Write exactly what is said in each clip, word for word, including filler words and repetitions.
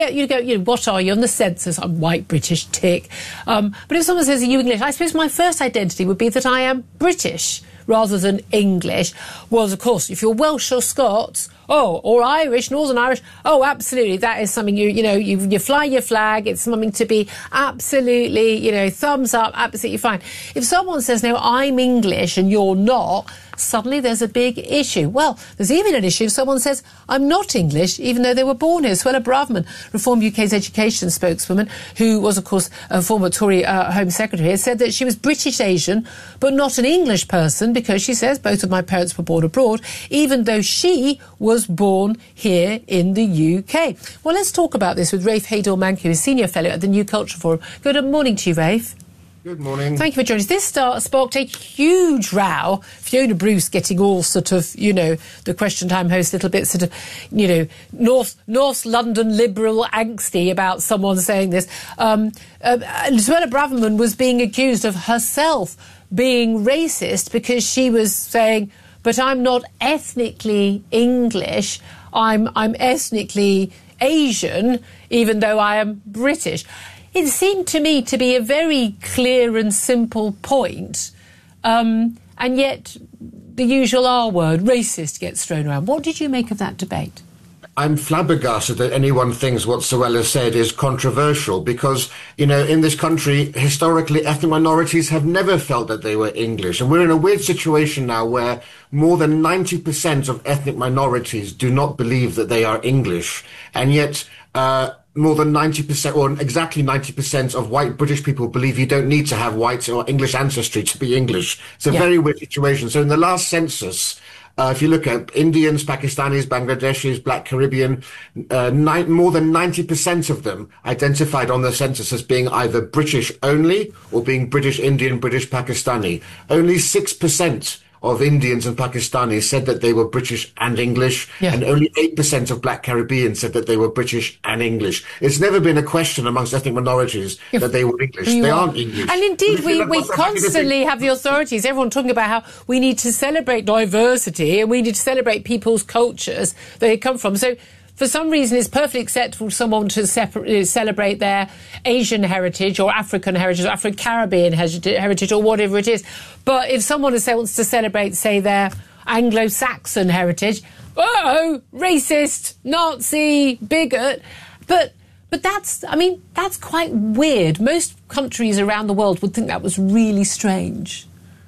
You go, you know, what are you on the census? I'm white, British, tick. Um, but if someone says, are you English? I suppose my first identity would be that I am British rather than English. Whereas, of course, if you're Welsh or Scots, oh, or Irish, Northern Irish, oh, absolutely, that is something you, you know, you, you fly your flag, it's something to be absolutely, you know, thumbs up, absolutely fine. If someone says, no, I'm English and you're not, suddenly there's a big issue. Well, there's even an issue if someone says, I'm not English, even though they were born here. Suella Braverman, Reform U K's education spokeswoman, who was, of course, a former Tory uh, Home Secretary, has said that she was British Asian, but not an English person, because she says both of my parents were born abroad, even though she was born here in the U K. Well, let's talk about this with Rafe Haydel-Mancu, a Senior Fellow at the New Culture Forum. Good morning to you, Rafe. Good morning. Thank you for joining us. This start sparked a huge row. Fiona Bruce getting all sort of, you know, the Question Time host, a little bit sort of, you know, North North London liberal angsty about someone saying this. Um, uh, Suella Braverman was being accused of herself being racist because she was saying, but I'm not ethnically English, I'm, I'm ethnically Asian, even though I am British. It seemed to me to be a very clear and simple point, um, and yet the usual R word, racist, gets thrown around. What did you make of that debate? I'm flabbergasted that anyone thinks what Suella said is controversial because, you know, in this country, historically, ethnic minorities have never felt that they were English. And we're in a weird situation now where more than ninety percent of ethnic minorities do not believe that they are English. And yet, uh, more than ninety percent, or exactly ninety percent of white British people believe you don't need to have white or English ancestry to be English. It's a yeah. very weird situation. So in the last census, Uh, if you look at Indians, Pakistanis, Bangladeshis, Black Caribbean, uh, nine, more than ninety percent of them identified on the census as being either British only or being British Indian, British Pakistani. Only six percent of Indians and Pakistanis said that they were British and English, yeah. and only eight percent of Black Caribbean said that they were British and English. It's never been a question amongst ethnic minorities if that they were English. They are. aren't English. And indeed, we, we constantly have the authorities, everyone talking about how we need to celebrate diversity and we need to celebrate people's cultures that they come from. So for some reason, it's perfectly acceptable for someone to separate, celebrate their Asian heritage or African heritage or Afro-Caribbean heritage or whatever it is. But if someone wants to celebrate, say, their Anglo-Saxon heritage, oh, racist, Nazi, bigot. But but that's, I mean, that's quite weird. Most countries around the world would think that was really strange.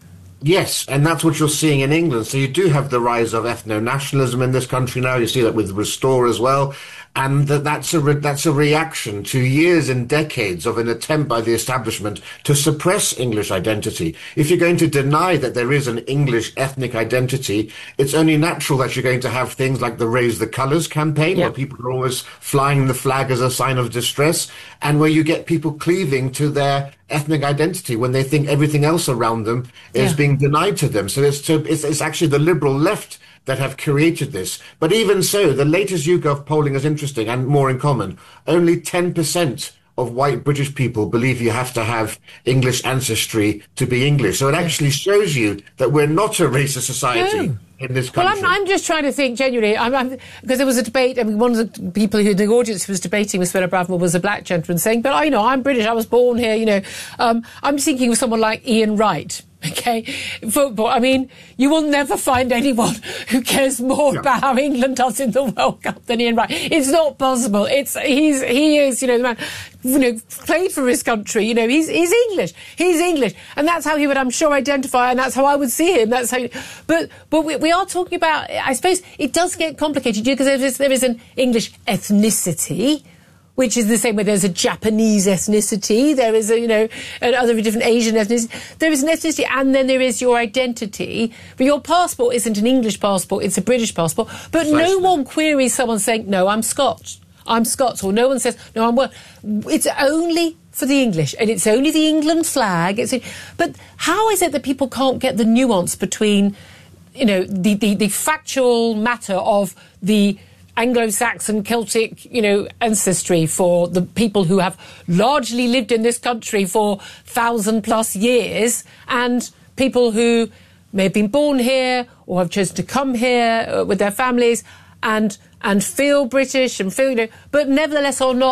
Yes, and that's what you're seeing in England. So you do have the rise of ethno-nationalism in this country now. You see that with Restore as well. And that, that's a re that's a reaction to years and decades of an attempt by the establishment to suppress English identity. If you're going to deny that there is an English ethnic identity, it's only natural that you're going to have things like the Raise the Colours campaign, yeah. where people are always flying the flag as a sign of distress, and where you get people cleaving to their ethnic identity when they think everything else around them is yeah. being denied to them. So it's, to, it's, it's actually the liberal left that have created this. But even so, the latest YouGov polling is interesting and more in common. Only ten percent of white British people believe you have to have English ancestry to be English. So it actually shows you that we're not a racist society. No. In this country. Well, I'm, I'm just trying to think genuinely, I'm, I'm, because there was a debate. I mean, one of the people who in the audience who was debating with Suella Braverman was a black gentleman saying, "But I you know I'm British. I was born here. You know, um, I'm thinking of someone like Ian Wright." Okay, football. I mean, you will never find anyone who cares more yeah. about how England does in the World Cup than Ian Wright. It's not possible. It's he's he is you know the man, you know, played for his country. You know, he's he's English. He's English, and that's how he would, I'm sure, identify, and that's how I would see him. That's how. He, but but we, we are talking about. I suppose it does get complicated because there is there is an English ethnicity, which is the same way there's a Japanese ethnicity, there is a, you know, other different Asian ethnicity. There is an ethnicity and then there is your identity. But your passport isn't an English passport, it's a British passport. But no one queries someone saying, no, I'm Scotch, I'm Scots, or no one says, no, I'm... It's only for the English, and it's only the England flag. It's, but how is it that people can't get the nuance between, you know, the, the, the factual matter of the Anglo-Saxon Celtic, you know, ancestry for the people who have largely lived in this country for thousand plus years, and people who may have been born here or have chosen to come here with their families and and feel British and feel, you know, but nevertheless are not